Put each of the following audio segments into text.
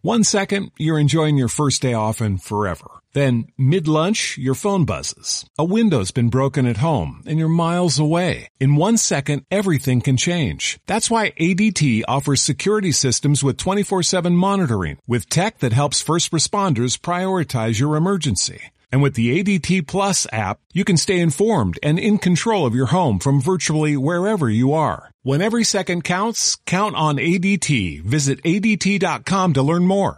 1 second, you're enjoying your first day off and forever. Then, mid-lunch, your phone buzzes. A window's been broken at home, and you're miles away. In 1 second, everything can change. That's why ADT offers security systems with 24/7 monitoring, with tech that helps first responders prioritize your emergency. And with the ADT Plus app, you can stay informed and in control of your home from virtually wherever you are. When every second counts, count on ADT. Visit ADT.com to learn more.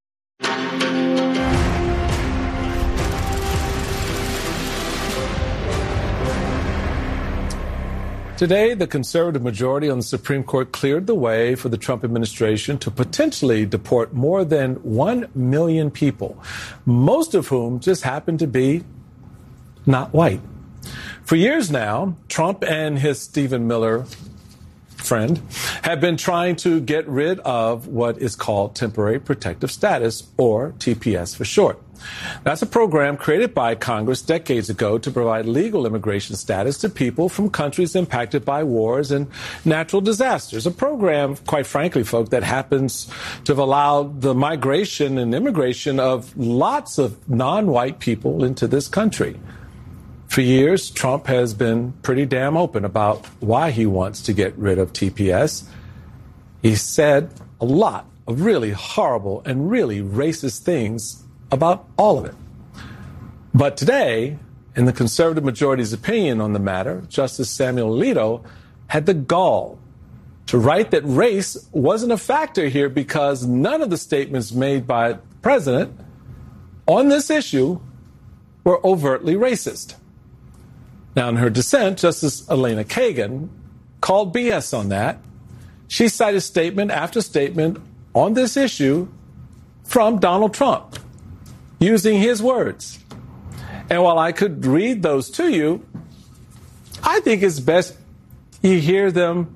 Today, the conservative majority on the Supreme Court cleared the way for the Trump administration to potentially deport more than 1 million people, most of whom just happen to be not white. For years now, Trump and his Stephen Miller friend have been trying to get rid of what is called temporary protective status, or TPS for short. That's a program created by Congress decades ago to provide legal immigration status to people from countries impacted by wars and natural disasters. A program, quite frankly, folks, that happens to have allowed the migration and immigration of lots of non-white people into this country. For years, Trump has been pretty damn open about why he wants to get rid of TPS. He said a lot of really horrible and really racist things about all of it. But today, in the conservative majority's opinion on the matter, Justice Samuel Alito had the gall to write that race wasn't a factor here because none of the statements made by the president on this issue were overtly racist. Now, in her dissent, Justice Elena Kagan called BS on that. She cited statement after statement on this issue from Donald Trump, using his words. And while I could read those to you, I think it's best you hear them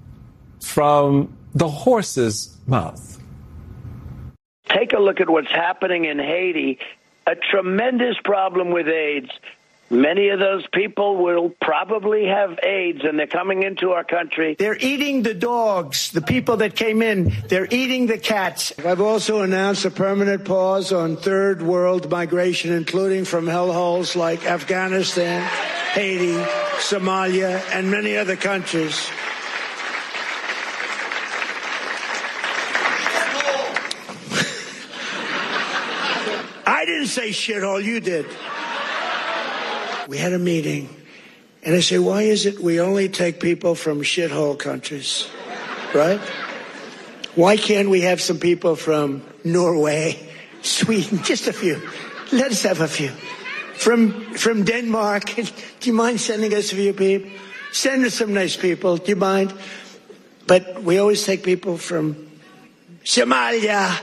from the horse's mouth. Take a look at what's happening in Haiti, a tremendous problem with AIDS. Many of those people will probably have AIDS, and they're coming into our country. They're eating the dogs, the people that came in. They're eating the cats. I've also announced a permanent pause on third world migration, including from hellholes like Afghanistan, Haiti, Somalia, and many other countries. I didn't say shithole, you did. We had a meeting, and I said, why is it we only take people from shithole countries, right? Why can't we have some people from Norway, Sweden, just a few? Let us have a few. From Denmark, do you mind sending us a few people? Send us some nice people, do you mind? But we always take people from Somalia.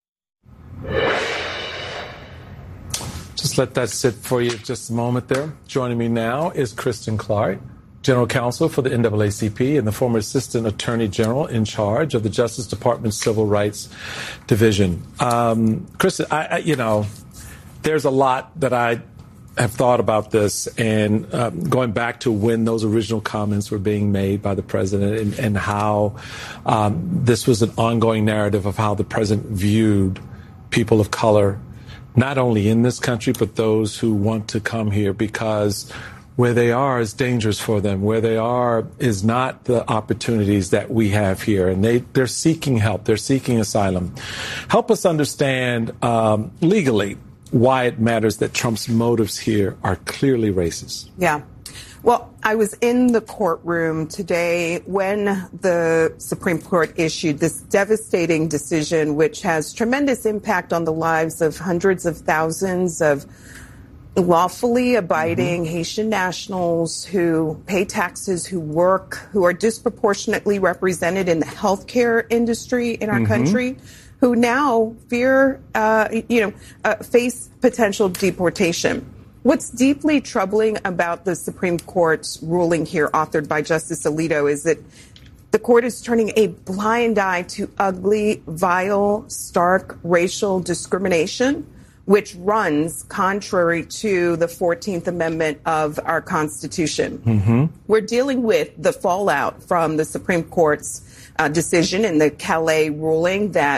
Just let that sit for you just a moment there. Joining me now is Kristen Clark, General Counsel for the NAACP and the former Assistant Attorney General in charge of the Justice Department's Civil Rights Division. Kristen, there's a lot that I have thought about this, and going back to when those original comments were being made by the president and how this was an ongoing narrative of how the president viewed people of color, not only in this country, but those who want to come here, because where they are is dangerous for them. Where they are is not the opportunities that we have here. And they're seeking help. They're seeking asylum. Help us understand legally why it matters that Trump's motives here are clearly racist. Yeah. Well, I was in the courtroom today when the Supreme Court issued this devastating decision, which has tremendous impact on the lives of hundreds of thousands of lawfully abiding Haitian nationals who pay taxes, who work, who are disproportionately represented in the healthcare industry in our country, who now fear, face potential deportation. What's deeply troubling about the Supreme Court's ruling here, authored by Justice Alito, is that the court is turning a blind eye to ugly, vile, stark racial discrimination, which runs contrary to the 14th Amendment of our Constitution. We're dealing with the fallout from the Supreme Court's decision in the Calais ruling that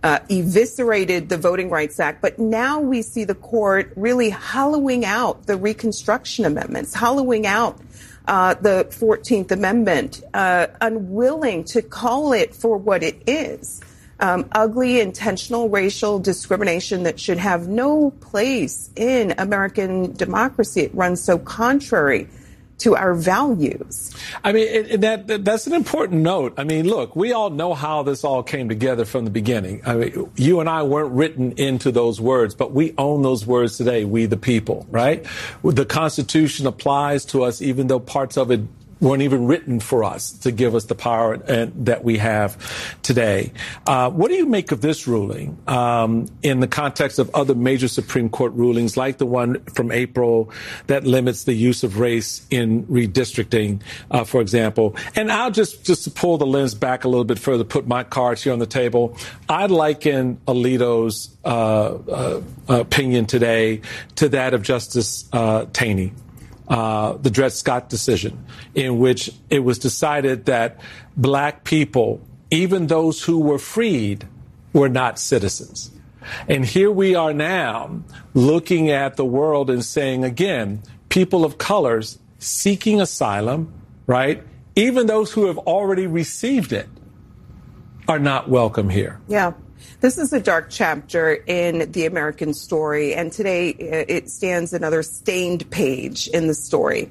eviscerated the Voting Rights Act. But now we see the court really hollowing out the Reconstruction Amendments, hollowing out the 14th Amendment, unwilling to call it for what it is. Ugly, intentional racial discrimination that should have no place in American democracy. It runs so contrary to our values. I mean, that's an important note. I mean, look, we all know how this all came together from the beginning. I mean, you and I weren't written into those words, but we own those words today, we the people, right? The Constitution applies to us, even though parts of it weren't even written for us to give us the power that we have today. What do you make of this ruling in the context of other major Supreme Court rulings, like the one from April that limits the use of race in redistricting, for example? And I'll just to pull the lens back a little bit further, put my cards here on the table. I liken Alito's opinion today to that of Justice Taney. The Dred Scott decision, in which it was decided that black people, even those who were freed, were not citizens. And here we are now looking at the world and saying, again, people of colors seeking asylum, right? Even those who have already received it are not welcome here. Yeah. This is a dark chapter in the American story, and today it stands another stained page in the story.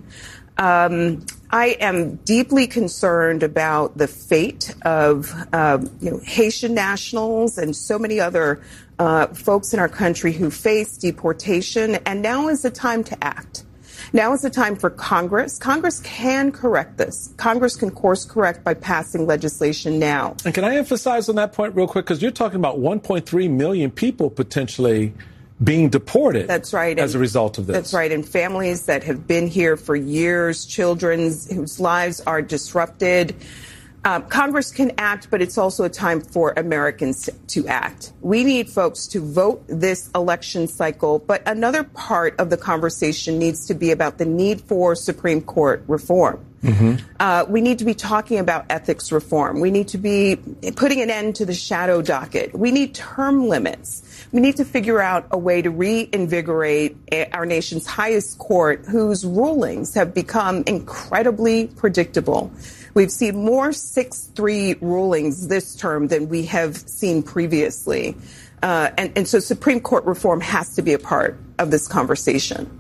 I am deeply concerned about the fate of Haitian nationals and so many other folks in our country who face deportation, and now is the time to act. Now is the time for Congress. Congress can correct this. Congress can course correct by passing legislation now. And can I emphasize on that point real quick? Because you're talking about 1.3 million people potentially being deported. That's right. As a result of this. That's right. And families that have been here for years, children whose lives are disrupted. Congress can act, but it's also a time for Americans to act. We need folks to vote this election cycle, but another part of the conversation needs to be about the need for Supreme Court reform. Mm-hmm. We need to be talking about ethics reform. We need to be putting an end to the shadow docket. We need term limits. We need to figure out a way to reinvigorate our nation's highest court, whose rulings have become incredibly predictable. We've seen more 6-3 rulings this term than we have seen previously. And so Supreme Court reform has to be a part of this conversation.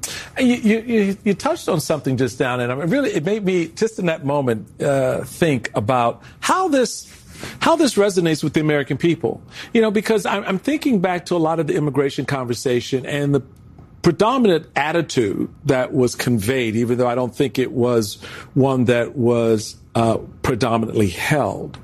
You touched on something just now, and it made me, just in that moment, think about how this resonates with the American people. You know, because I'm thinking back to a lot of the immigration conversation and the predominant attitude that was conveyed, even though I don't think it was one that was predominantly held,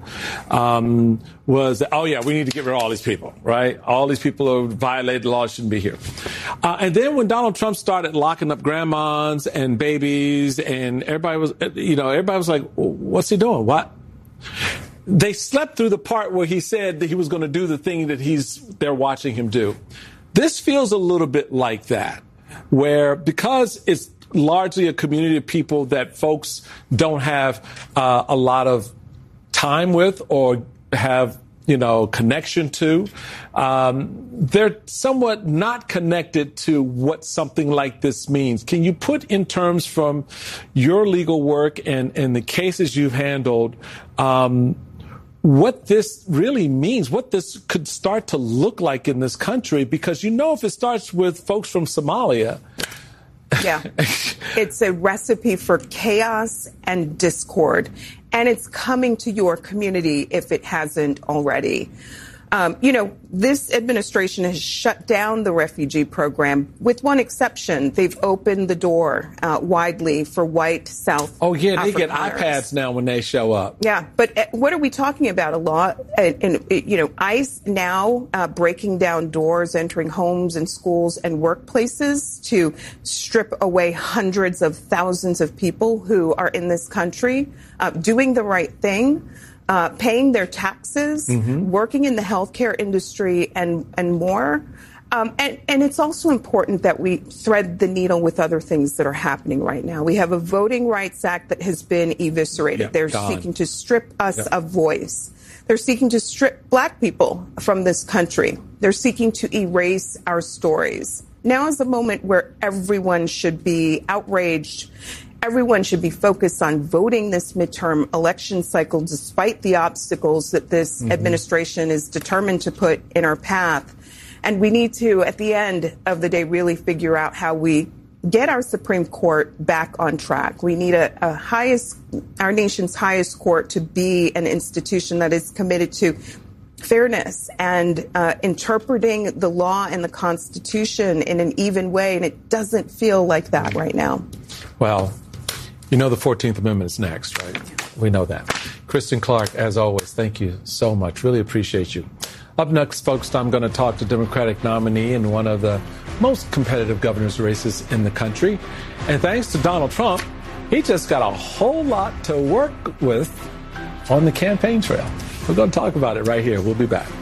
was that, oh, yeah, we need to get rid of all these people, right? All these people who violated the law shouldn't be here. And then when Donald Trump started locking up grandmas and babies, and everybody was like, what's he doing? What? They slept through the part where he said that he was going to do the thing that they're watching him do. This feels a little bit like that, where because it's largely a community of people that folks don't have a lot of time with or have, connection to, they're somewhat not connected to what something like this means. Can you put in terms from your legal work and the cases you've handled, what this really means, what this could start to look like in this country? Because if it starts with folks from Somalia. Yeah, it's a recipe for chaos and discord, and it's coming to your community if it hasn't already. This administration has shut down the refugee program, with one exception. They've opened the door widely for white South Oh, yeah, they get iPads now when they show up. Yeah, but what are we talking about? A law, ICE now breaking down doors, entering homes and schools and workplaces to strip away hundreds of thousands of people who are in this country, doing the right thing. Paying their taxes, working in the healthcare industry, and more. And it's also important that we thread the needle with other things that are happening right now. We have a Voting Rights Act that has been eviscerated. They're seeking to strip us of voice. They're seeking to strip Black people from this country. They're seeking to erase our stories. Now is a moment where everyone should be outraged. Everyone should be focused on voting this midterm election cycle, despite the obstacles that this administration is determined to put in our path. And we need to, at the end of the day, really figure out how we get our Supreme Court back on track. We need our nation's highest court to be an institution that is committed to fairness and interpreting the law and the Constitution in an even way, and it doesn't feel like that right now. Well, you know the 14th Amendment is next, right? We know that. Kristen Clarke, as always, thank you so much. Really appreciate you. Up next, folks, I'm going to talk to Democratic nominee in one of the most competitive governor's races in the country. And thanks to Donald Trump, he just got a whole lot to work with on the campaign trail. We're going to talk about it right here. We'll be back.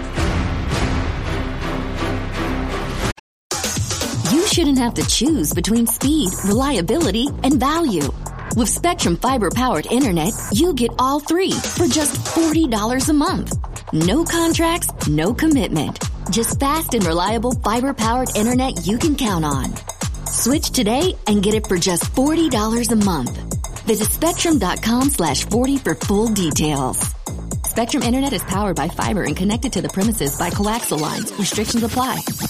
You shouldn't have to choose between speed, reliability, and value. With Spectrum Fiber-powered internet, you get all three for just $40 a month. No contracts, no commitment. Just fast and reliable fiber-powered internet you can count on. Switch today and get it for just $40 a month. Visit Spectrum.com/40 for full details. Spectrum Internet is powered by fiber and connected to the premises by coaxial lines. Restrictions apply.